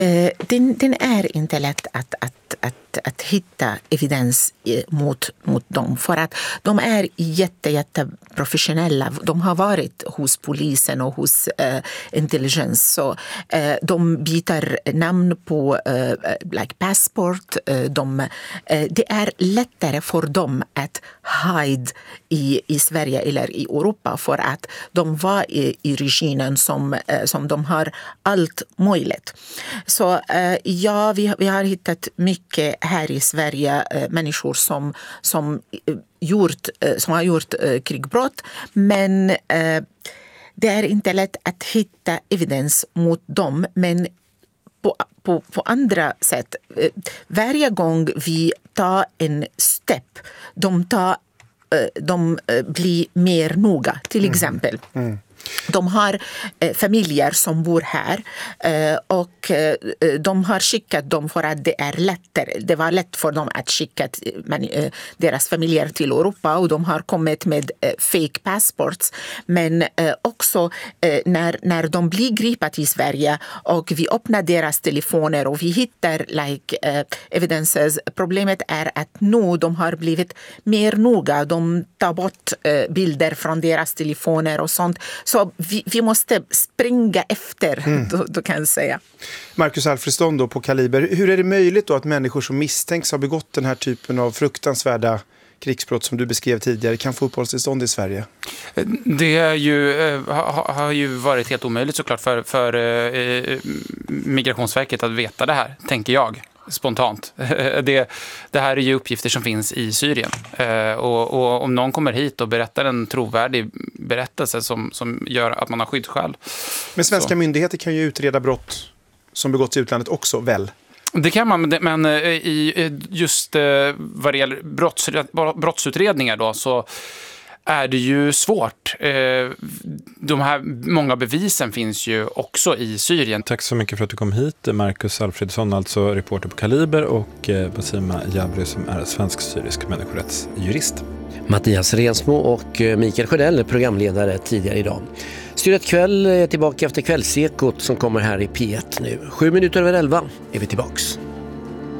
Den är inte lätt att hitta evidens mot dem, för att de är jätte professionella. De har varit hos polisen och hos intelligence, så de byter namn på like passport. Det är lättare för dem att hide i Sverige eller i Europa, för att de var i regimen som de har allt möjligt. Så ja, vi har hittat mycket här i Sverige, människor som har gjort krigsbrott, men det är inte lätt att hitta evidens mot dem. Men på andra sätt, varje gång vi tar en step, de blir mer noga. Till exempel de har familjer som bor här och de har skickat dem för att det är lättare. Det var lätt för dem att skicka deras familjer till Europa, och de har kommit med fake passports. Men också när de blir gripna i Sverige och vi öppnar deras telefoner och vi hittar evidences. Problemet är att nu de har blivit mer noga. De tar bort bilder från deras telefoner och sånt. Så vi måste springa efter, då kan jag säga. Marcus Alfredsson då på Kaliber. Hur är det möjligt då att människor som misstänks ha begått den här typen av fruktansvärda krigsbrott som du beskrev tidigare kan få uppehållstillstånd i Sverige? Det är har ju varit helt omöjligt såklart för Migrationsverket att veta det här, tänker jag. Spontant. Det här är ju uppgifter som finns i Syrien. Och om någon kommer hit och berättar en trovärdig berättelse som gör att man har skyddsskäl. Men svenska myndigheter kan ju utreda brott som begåtts i utlandet också, väl? Det kan man, men just vad det gäller brottsutredningar då, så är det ju svårt. De här många bevisen finns ju också i Syrien. Tack så mycket för att du kom hit, Marcus Alfredsson, alltså reporter på Kaliber, och Basima Jabri som är svensk-syrisk människorättsjurist. Mattias Rensmo och Mikael Sjödell, programledare tidigare idag. Styret kväll är tillbaka efter kvällsekot som kommer här i P1 nu. 7 minuter över 11 är vi tillbaks.